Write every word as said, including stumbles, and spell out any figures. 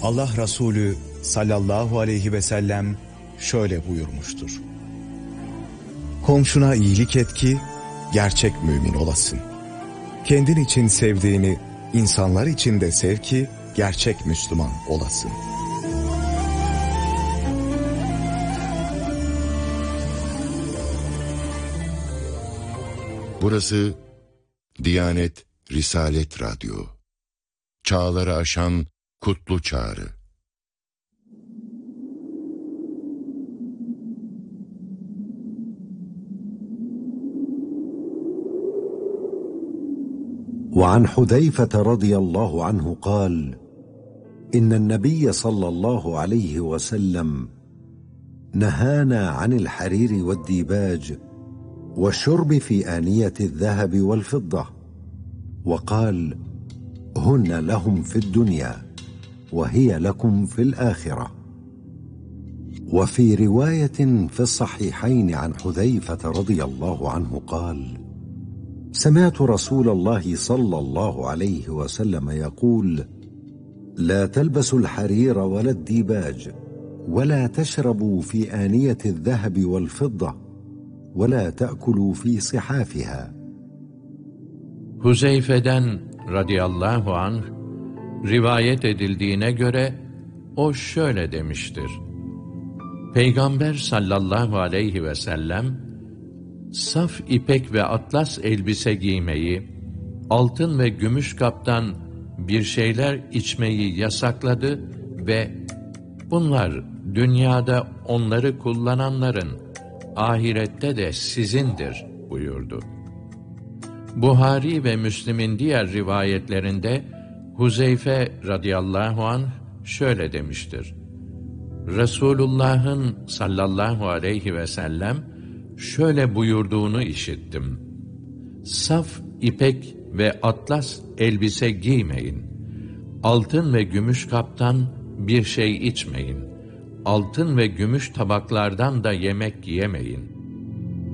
Allah Resulü sallallahu aleyhi ve sellem şöyle buyurmuştur: Komşuna iyilik et ki gerçek mümin olasın. Kendin için sevdiğini insanlar için de sev ki gerçek Müslüman olasın. Burası Diyanet Risalet Radyo. Çağları aşan kutlu çağrı. وعن حذيفة رضي الله عنه قال إن النبي صلى الله عليه وسلم نهانا عن الحرير والديباج والشرب في آنية الذهب والفضة وقال هن لهم في الدنيا وهي لكم في الآخرة. وفي رواية في الصحيحين عن حذيفة رضي الله عنه قال سمعت رسول الله صلى الله عليه وسلم يقول لا تلبسوا الحرير ولا الديباج ولا تشربوا في آنية الذهب والفضة ولا تأكلوا في صحافها. Huzeyfe'den radıyallahu anh rivayet edildiğine göre o şöyle demiştir: Peygamber sallallahu aleyhi ve sellem saf ipek ve atlas elbise giymeyi, altın ve gümüş kaptan bir şeyler içmeyi yasakladı ve bunlar dünyada onları kullananların, ahirette de sizindir buyurdu. Buhari ve Müslim'in diğer rivayetlerinde Huzeyfe radıyallahu anh şöyle demiştir: Resulullah'ın sallallahu aleyhi ve sellem şöyle buyurduğunu işittim: Saf ipek ve atlas elbise giymeyin, altın ve gümüş kaptan bir şey içmeyin, altın ve gümüş tabaklardan da yemek yemeyin.